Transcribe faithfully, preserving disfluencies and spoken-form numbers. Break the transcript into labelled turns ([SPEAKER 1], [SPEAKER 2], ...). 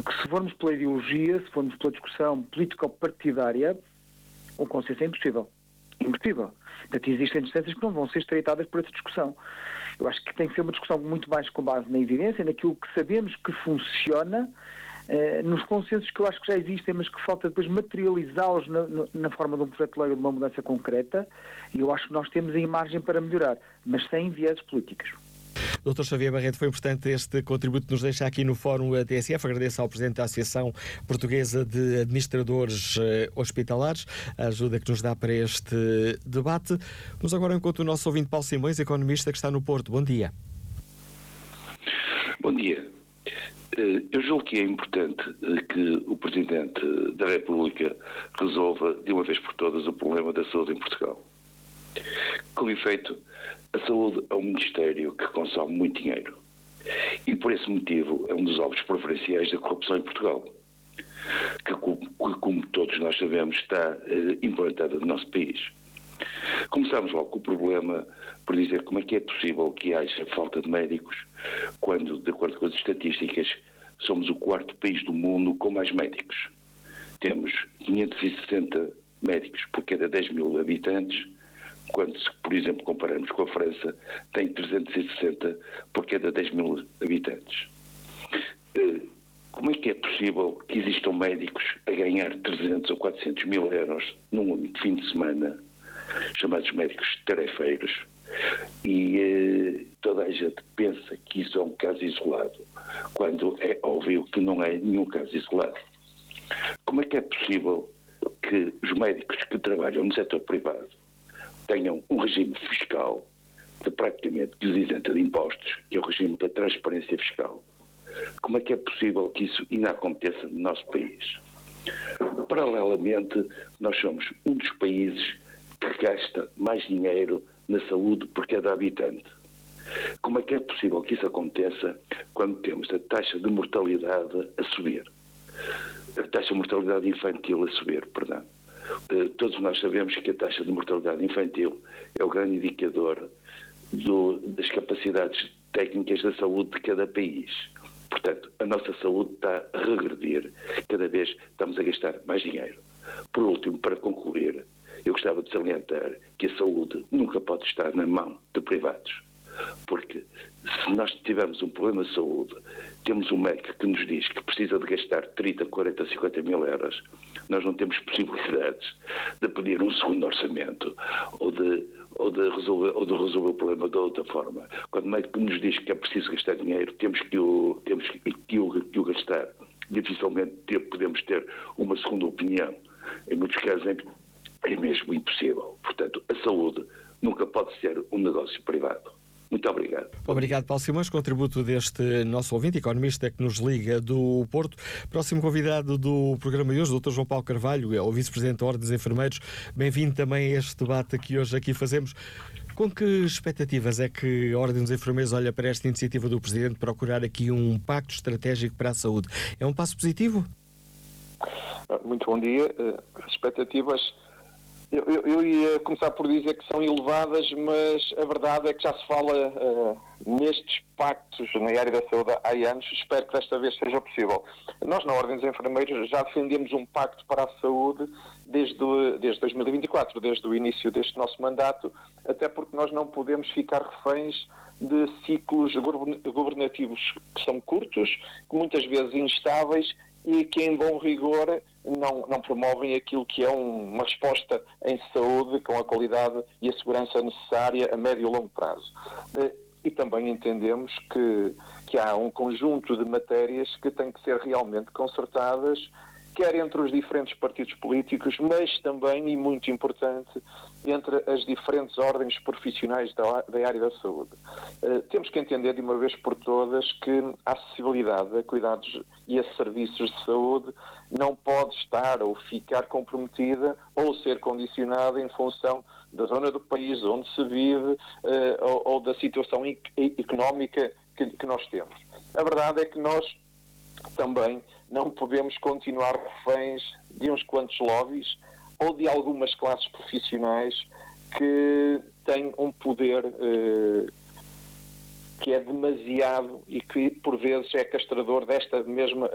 [SPEAKER 1] Porque se formos pela ideologia, se formos pela discussão político-partidária, o consenso é impossível. Impossível. Portanto, existem distâncias que não vão ser estreitadas por essa discussão. Eu acho que tem que ser uma discussão muito mais com base na evidência, naquilo que sabemos que funciona, eh, nos consensos que eu acho que já existem, mas que falta depois materializá-los na, na forma de um projeto de lei ou de uma mudança concreta, e eu acho que nós temos aí margem para melhorar, mas sem vieses políticos.
[SPEAKER 2] doutor Xavier Barreto, foi importante este contributo que nos deixa aqui no Fórum T S F. Agradeço ao Presidente da Associação Portuguesa de Administradores Hospitalares a ajuda que nos dá para este debate. Vamos agora ao encontro do nosso ouvinte Paulo Simões, economista que está no Porto. Bom dia.
[SPEAKER 3] Bom dia. Eu julgo que é importante que o Presidente da República resolva de uma vez por todas o problema da saúde em Portugal. Com efeito, a saúde é um ministério que consome muito dinheiro e, por esse motivo, é um dos alvos preferenciais da corrupção em Portugal, que, como todos nós sabemos, está eh, implantada no nosso país. Começamos logo com o problema por dizer como é que é possível que haja falta de médicos quando, de acordo com as estatísticas, somos o quarto país do mundo com mais médicos. Temos quinhentos e sessenta médicos por cada dez mil habitantes, quando, por exemplo, comparamos com a França, tem trezentos e sessenta por cada dez mil habitantes. Como é que é possível que existam médicos a ganhar trezentos ou quatrocentos mil euros num único fim de semana, chamados médicos tarefeiros, e eh, toda a gente pensa que isso é um caso isolado, quando é óbvio que não é nenhum caso isolado? Como é que é possível que os médicos que trabalham no setor privado tenham um regime fiscal de praticamente que os isenta de impostos, que é o regime da transparência fiscal? Como é que é possível que isso ainda aconteça no nosso país? Paralelamente, nós somos um dos países que gasta mais dinheiro na saúde por cada habitante. Como é que é possível que isso aconteça quando temos a taxa de mortalidade a subir? A taxa de mortalidade infantil a subir, perdão. Todos nós sabemos que a taxa de mortalidade infantil é o grande indicador do, das capacidades técnicas da saúde de cada país. Portanto, a nossa saúde está a regredir. Cada vez estamos a gastar mais dinheiro. Por último, para concluir, eu gostava de salientar que a saúde nunca pode estar na mão de privados. Porque se nós tivermos um problema de saúde, temos um médico que nos diz que precisa de gastar trinta, quarenta, cinquenta mil euros, nós não temos possibilidades de pedir um segundo orçamento ou de, ou de, resolver, ou de resolver o problema de outra forma. Quando o médico nos diz que é preciso gastar dinheiro, temos que o, temos que, que o, que o gastar. Dificilmente ter, podemos ter uma segunda opinião. Em muitos casos é, é mesmo impossível. Portanto, a saúde nunca pode ser um negócio privado. Muito obrigado.
[SPEAKER 2] Obrigado, Paulo Simões, contributo deste nosso ouvinte, economista que nos liga do Porto. Próximo convidado do programa de hoje, doutor João Paulo Carvalho, é o vice-presidente da Ordem dos Enfermeiros. Bem-vindo também a este debate que hoje aqui fazemos. Com que expectativas é que a Ordem dos Enfermeiros olha para esta iniciativa do Presidente de procurar aqui um pacto estratégico para a saúde? É um passo positivo?
[SPEAKER 4] Muito bom dia. As expectativas... Eu, eu, eu ia começar por dizer que são elevadas, mas a verdade é que já se fala uh, nestes pactos na área da saúde há anos. Espero que desta vez seja possível. Nós, na Ordem dos Enfermeiros, já defendemos um pacto para a saúde desde, desde dois mil e vinte e quatro, desde o início deste nosso mandato, até porque nós não podemos ficar reféns de ciclos governativos que são curtos, que muitas vezes instáveis e que, em bom rigor, não, não promovem aquilo que é um, uma resposta em saúde com a qualidade e a segurança necessária a médio e longo prazo. E também entendemos que, que há um conjunto de matérias que têm que ser realmente consertadas, quer entre os diferentes partidos políticos, mas também, e muito importante, entre as diferentes ordens profissionais da, da área da saúde. Uh, temos que entender de uma vez por todas que a acessibilidade a cuidados e a serviços de saúde não pode estar ou ficar comprometida ou ser condicionada em função da zona do país onde se vive uh, ou, ou da situação económica que, que nós temos. A verdade é que nós também não podemos continuar reféns de uns quantos lobbies ou de algumas classes profissionais que têm um poder eh, que é demasiado e que por vezes é castrador desta mesma